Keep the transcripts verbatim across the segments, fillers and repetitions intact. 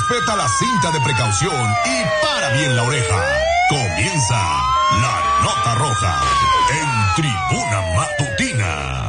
Respeta la cinta de precaución y para bien la oreja. Comienza La Nota Roja en Tribuna Matutina.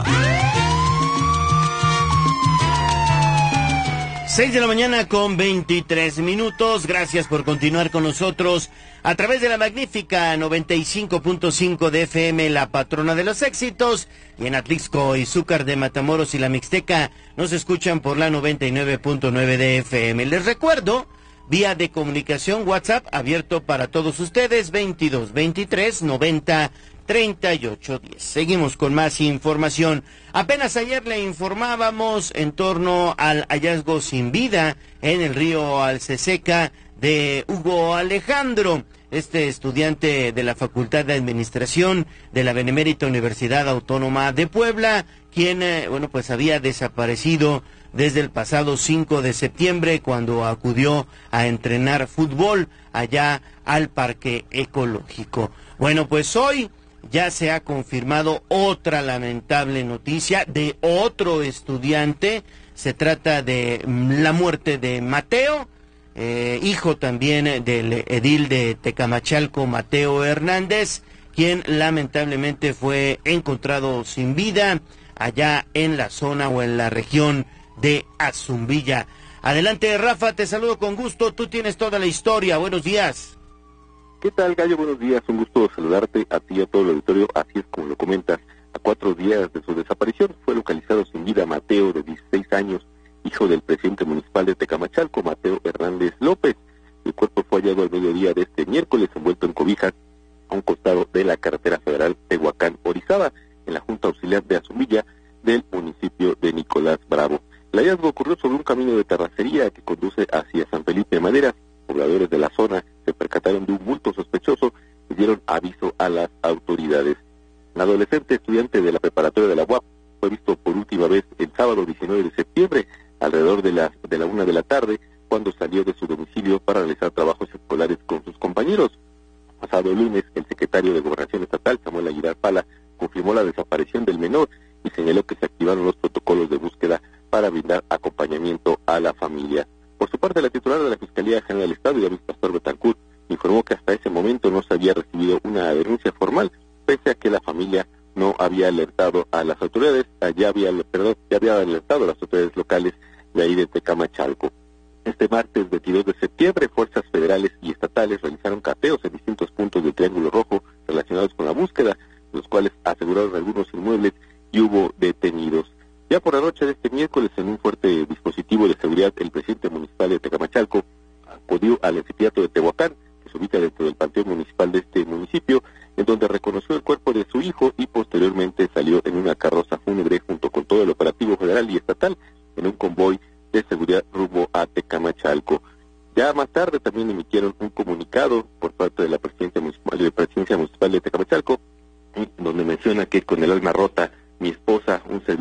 Seis de la mañana con veintitrés minutos. Gracias por continuar con nosotros a través de la magnífica noventa y cinco punto cinco de F M, la patrona de los éxitos, y en Atlixco y Zúcar de Matamoros y la Mixteca nos escuchan por la noventa y nueve punto nueve de F M. Les recuerdo, vía de comunicación WhatsApp abierto para todos ustedes, veintidós veintitrés noventa treinta y ocho diez. Seguimos con más información. Apenas ayer le informábamos en torno al hallazgo sin vida en el río Alceseca de Hugo Alejandro, este estudiante de la Facultad de Administración de la Benemérita Universidad Autónoma de Puebla, quien, eh, bueno, pues había desaparecido desde el pasado cinco de septiembre, cuando acudió a entrenar fútbol allá al Parque Ecológico. Bueno, pues hoy ya se ha confirmado otra lamentable noticia de otro estudiante. Se trata de la muerte de Mateo, eh, hijo también del edil de Tecamachalco, Mateo Hernández, quien lamentablemente fue encontrado sin vida allá en la zona o en la región de Azumbilla. Adelante, Rafa, te saludo con gusto, tú tienes toda la historia. Buenos días. ¿Qué tal, Gallo? Buenos días, un gusto saludarte a ti y a todo el auditorio. Así es como lo comentas, a cuatro días de su desaparición fue localizado sin vida Mateo, de dieciséis años, hijo del presidente municipal de Tecamachalco, Mateo Hernández López. El cuerpo fue hallado al mediodía de este miércoles, envuelto en cobijas, a un costado de la carretera federal Tehuacán-Orizaba, en la Junta Auxiliar de Azumbilla del municipio de Nicolás Bravo. El hallazgo ocurrió sobre un camino de terracería que conduce hacia San Felipe de Madera. Pobladores de la zona se percataron de un bulto sospechoso y dieron aviso a las autoridades. El adolescente estudiante de la preparatoria de la U A P fue visto por última vez el sábado diecinueve de septiembre, alrededor de la, de la una de la tarde, cuando salió de su domicilio para realizar trabajos escolares con sus compañeros. Pasado el lunes, el secretario de Gobernación Estatal, Samuel Aguilar Pala, confirmó la desaparición del menor y señaló que se activaron los protocolos de búsqueda para brindar acompañamiento a la familia. Por su parte, la titular de la Fiscalía General del Estado, Yavis Pastor Betancourt, informó que hasta ese momento no se había recibido una denuncia formal, pese a que la familia no había alertado a las autoridades, ya había, perdón, ya había alertado a las autoridades locales de ahí de Tecamachalco. Este martes veintidós de septiembre, fuerzas federales y estatales realizaron cateos en distintos puntos del Triángulo Rojo relacionados con la búsqueda, los cuales aseguraron algunos inmuebles y hubo detenidos. Ya por la noche de este miércoles, en un fuerte dispositivo de seguridad, el presidente municipal de Tecamachalco acudió al anfiteatro de Tehuacán, que se ubica dentro del panteón municipal de este municipio, en donde reconoció el cuerpo de su hijo y posteriormente salió en una carroza fúnebre junto con todo el operativo federal y estatal en un convoy de seguridad rumbo a Tecamachalco. Ya más tarde también emitieron un comunicado por parte de la presidencia municipal, de la presidencia municipal de Tecamachalco, donde menciona que con el alma rota, mi esposa, un servidor